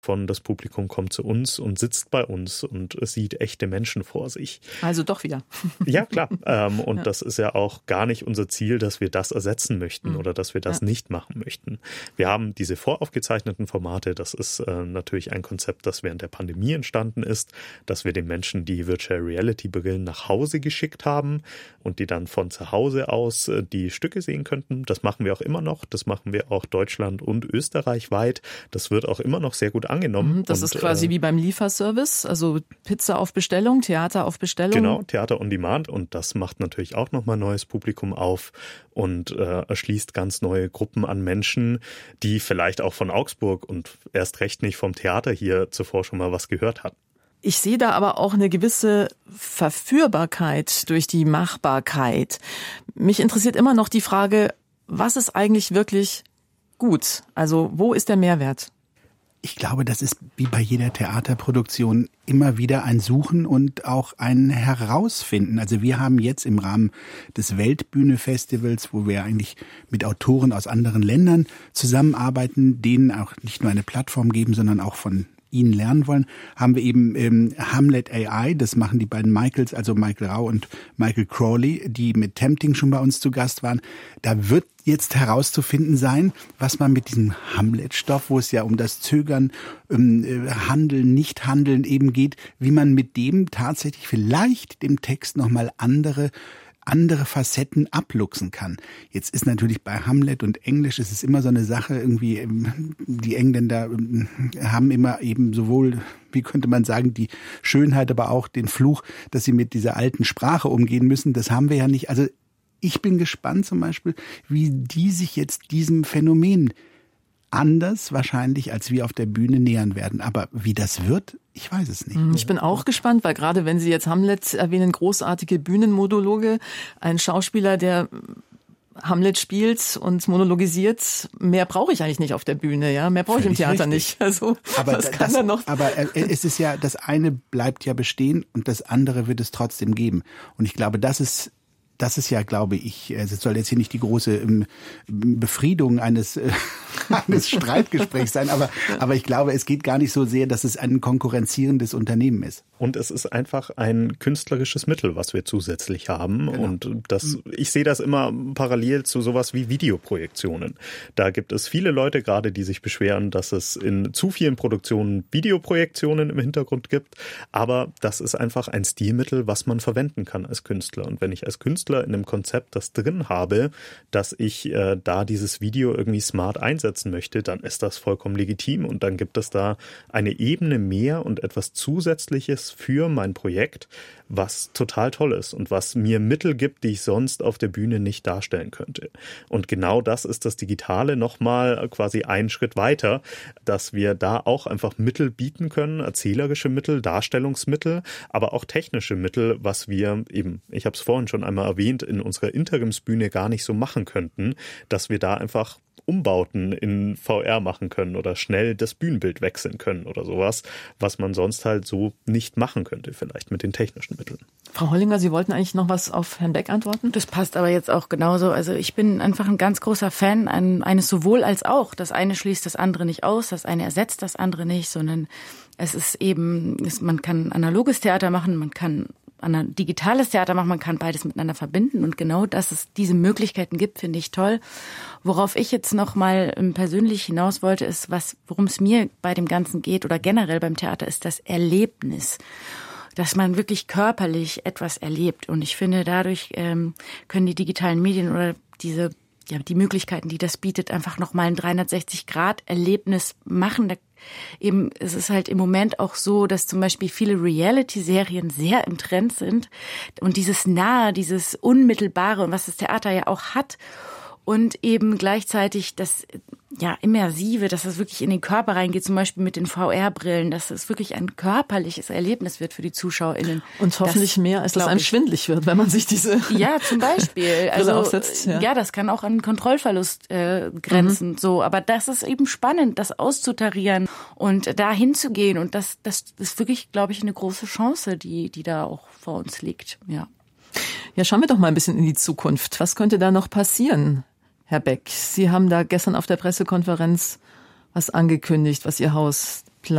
von das Publikum kommt zu uns und sitzt bei uns und sieht echte Menschen vor sich. Also doch wieder. Ja, klar. Und das ist ja auch gar nicht unser Ziel, dass wir das ersetzen möchten oder dass wir das nicht machen möchten. Wir haben diese voraufgezeichneten Formate. Das ist natürlich ein Konzept, das während der Pandemie entstanden ist, dass wir den Menschen die Virtual Reality Brillen nach Hause geschickt haben und die dann von zu Hause aus die Stücke sehen könnten. Das machen wir auch immer noch. Das machen wir auch Deutschland und Österreich weit. Das wird auch immer noch sehr gut angenommen. Das ist quasi wie beim Lieferservice, also Pizza auf Bestellung, Theater auf Bestellung. Genau, Theater on Demand, und das macht natürlich auch nochmal neues Publikum auf und erschließt ganz neue Gruppen an Menschen, die vielleicht auch von Augsburg und erst recht nicht vom Theater hier zuvor schon mal was gehört hatten. Ich sehe da aber auch eine gewisse Verführbarkeit durch die Machbarkeit. Mich interessiert immer noch die Frage, was ist eigentlich wirklich gut? Also wo ist der Mehrwert? Ich glaube, das ist wie bei jeder Theaterproduktion immer wieder ein Suchen und auch ein Herausfinden. Also wir haben jetzt im Rahmen des Weltbühne-Festivals, wo wir eigentlich mit Autoren aus anderen Ländern zusammenarbeiten, denen auch nicht nur eine Plattform geben, sondern auch von ihnen lernen wollen, haben wir eben Hamlet AI, das machen die beiden Michaels, also Michael Rau und Michael Crawley, die mit Tempting schon bei uns zu Gast waren. Da wird jetzt herauszufinden sein, was man mit diesem Hamlet-Stoff, wo es ja um das Zögern, Handeln, Nicht-Handeln eben geht, wie man mit dem tatsächlich vielleicht dem Text nochmal andere Facetten abluchsen kann. Jetzt ist natürlich bei Hamlet und Englisch ist es immer so eine Sache, irgendwie die Engländer haben immer eben sowohl, wie könnte man sagen, die Schönheit, aber auch den Fluch, dass sie mit dieser alten Sprache umgehen müssen. Das haben wir ja nicht. Also ich bin gespannt zum Beispiel, wie die sich jetzt diesem Phänomen anders wahrscheinlich als wir auf der Bühne nähern werden. Aber wie das wird, ich weiß es nicht. Ich bin auch gespannt, weil gerade wenn Sie jetzt Hamlet erwähnen, großartige Bühnenmonologe, ein Schauspieler, der Hamlet spielt und monologisiert, mehr brauche ich eigentlich nicht auf der Bühne, ja, mehr brauche ich im Theater nicht. Also aber das kann er noch. Aber es ist ja, das eine bleibt ja bestehen und das andere wird es trotzdem geben. Und ich glaube, das ist ja, glaube ich, es soll jetzt hier nicht die große Befriedung eines Streitgesprächs sein, aber ich glaube, es geht gar nicht so sehr, dass es ein konkurrenzierendes Unternehmen ist. Und es ist einfach ein künstlerisches Mittel, was wir zusätzlich haben. Genau. Und ich sehe das immer parallel zu sowas wie Videoprojektionen. Da gibt es viele Leute gerade, die sich beschweren, dass es in zu vielen Produktionen Videoprojektionen im Hintergrund gibt. Aber das ist einfach ein Stilmittel, was man verwenden kann als Künstler. Und wenn ich als Künstler in einem Konzept das drin habe, dass ich da dieses Video irgendwie smart einsetzen möchte, dann ist das vollkommen legitim. Und dann gibt es da eine Ebene mehr und etwas Zusätzliches für mein Projekt, was total toll ist und was mir Mittel gibt, die ich sonst auf der Bühne nicht darstellen könnte. Und genau das ist das Digitale nochmal quasi einen Schritt weiter, dass wir da auch einfach Mittel bieten können, erzählerische Mittel, Darstellungsmittel, aber auch technische Mittel, was wir eben, ich habe es vorhin schon einmal erwähnt, in unserer Interimsbühne gar nicht so machen könnten, dass wir da einfach Umbauten in VR machen können oder schnell das Bühnenbild wechseln können oder sowas, was man sonst halt so nicht machen könnte, vielleicht mit den technischen Mitteln. Frau Hollinger, Sie wollten eigentlich noch was auf Herrn Beck antworten? Das passt aber jetzt auch genauso. Also ich bin einfach ein ganz großer Fan eines sowohl als auch. Das eine schließt das andere nicht aus, das eine ersetzt das andere nicht, sondern es ist eben, man kann analoges Theater machen, man kann digitales Theater machen, man kann beides miteinander verbinden und genau, dass es diese Möglichkeiten gibt, finde ich toll. Worauf ich jetzt noch mal persönlich hinaus wollte, ist, worum es mir bei dem Ganzen geht oder generell beim Theater, ist das Erlebnis. Dass man wirklich körperlich etwas erlebt. Und ich finde, dadurch können die digitalen Medien oder die Möglichkeiten, die das bietet, einfach nochmal ein 360-Grad-Erlebnis machen. Es ist halt im Moment auch so, dass zum Beispiel viele Reality-Serien sehr im Trend sind. Und dieses Nahe, dieses Unmittelbare und was das Theater ja auch hat. Und eben gleichzeitig das Immersive, dass es wirklich in den Körper reingeht, zum Beispiel mit den VR-Brillen, dass es wirklich ein körperliches Erlebnis wird für die ZuschauerInnen. Und hoffentlich mehr, als dass einem schwindelig wird, wenn man sich diese Ja, zum Beispiel. Also, aufsetzt. Ja, das kann auch an Kontrollverlust grenzen. So, aber das ist eben spannend, das auszutarieren und da hinzugehen. Und das ist wirklich, glaube ich, eine große Chance, die da auch vor uns liegt. Ja. Ja, schauen wir doch mal ein bisschen in die Zukunft. Was könnte da noch passieren? Herr Beck, Sie haben da gestern auf der Pressekonferenz was angekündigt, was Ihr Haus